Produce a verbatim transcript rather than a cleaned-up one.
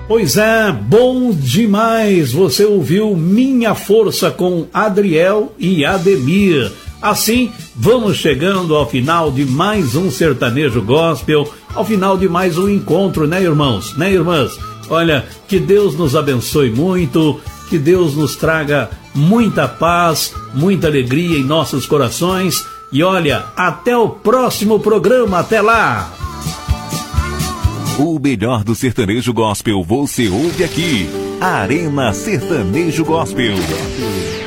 Pois é, bom demais. Você ouviu Minha Força com Adriel e Ademir. Assim, vamos chegando ao final de mais um Sertanejo Gospel, ao final de mais um encontro, né, irmãos? Né, irmãs? Olha, que Deus nos abençoe muito, que Deus nos traga muita paz, muita alegria em nossos corações. E olha, até o próximo programa. Até lá! O melhor do sertanejo gospel você ouve aqui. Arena Sertanejo Gospel.